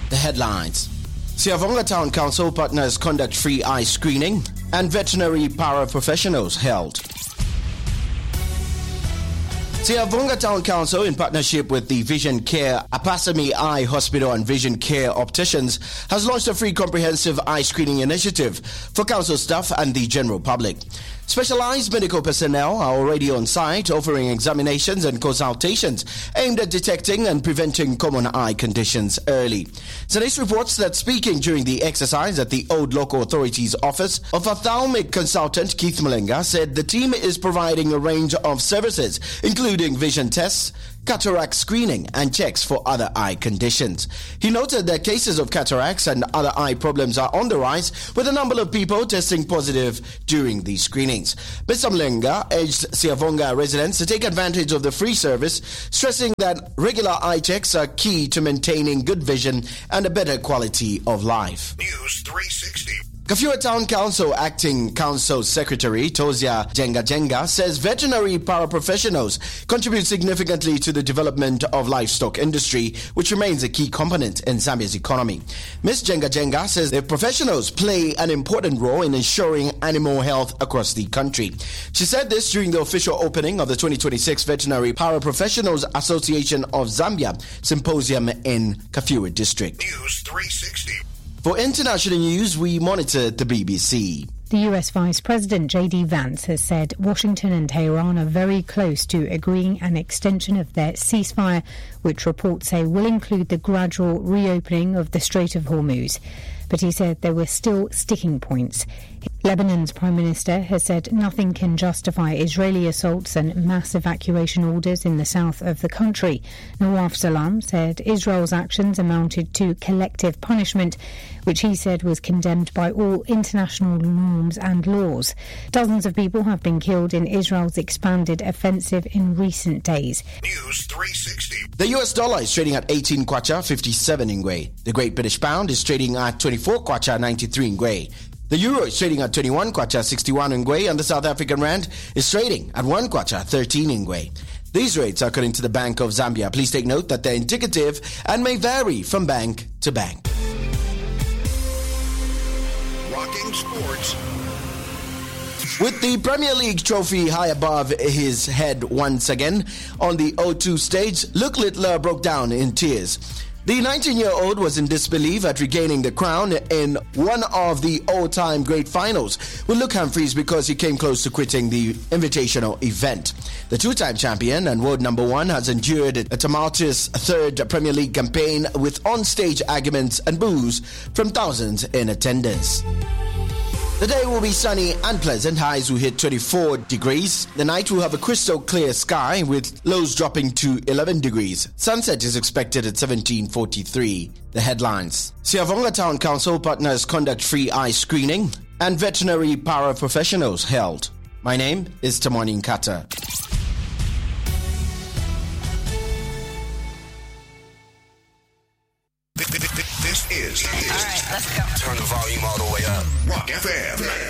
The headlines. Siavonga Town Council partners conduct free eye screening and veterinary paraprofessionals held. Siavonga Town Council, in partnership with the Vision Care Apasami Eye Hospital and Vision Care Opticians, has launched a free comprehensive eye screening initiative for council staff and the general public. Specialized medical personnel are already on site offering examinations and consultations aimed at detecting and preventing common eye conditions early. Zanis reports that speaking during the exercise at the Old Local Authority's office, ophthalmic consultant Keith Malenga said the team is providing a range of services, including vision tests, cataract screening and checks for other eye conditions. He noted that cases of cataracts and other eye problems are on the rise, with a number of people testing positive during these screenings. Mr. Malenga urged Siavonga residents to take advantage of the free service, stressing that regular eye checks are key to maintaining good vision and a better quality of life. News 360. Kafue Town Council Acting Council Secretary Tozia Jenga says veterinary paraprofessionals contribute significantly to the development of livestock industry, which remains a key component in Zambia's economy. Ms. Jenga says the professionals play an important role in ensuring animal health across the country. She said this during the official opening of the 2026 Veterinary Paraprofessionals Association of Zambia Symposium in Kafue District. News 360. For international news, we monitor the BBC. The US Vice President J.D. Vance has said Washington and Tehran are very close to agreeing an extension of their ceasefire, which reports say will include the gradual reopening of the Strait of Hormuz. But he said there were still sticking points. Lebanon's Prime Minister has said nothing can justify Israeli assaults and mass evacuation orders in the south of the country. Nawaf Salam said Israel's actions amounted to collective punishment, which he said was condemned by all international norms and laws. Dozens of people have been killed in Israel's expanded offensive in recent days. News 360. The US dollar is trading at 18 kwacha 57 ngwe. The Great British Pound is trading at 24 kwacha 93 ngwe. The euro is trading at 21 kwacha 61 ngwe, and the South African rand is trading at 1 kwacha 13 ngwe. These rates are according to the Bank of Zambia. Please take note that they're indicative and may vary from bank to bank. Rocking sports. With the Premier League trophy high above his head once again on the O2 stage, Luke Littler broke down in tears. The 19-year-old was in disbelief at regaining the crown in one of the all-time great finals with Luke Humphries because he came close to quitting the invitational event. The two-time champion and world number one has endured a tumultuous third Premier League campaign with on-stage arguments and boos from thousands in attendance. The day will be sunny and pleasant. Highs will hit 24 degrees. The night will have a crystal clear sky with lows dropping to 11 degrees. Sunset is expected at 17:43. The headlines. Siavonga Town Council partners conduct free eye screening and veterinary paraprofessionals held. My name is Tamani Nkata. This is. All right, let's go. Turn the volume all the way up. Rock FM.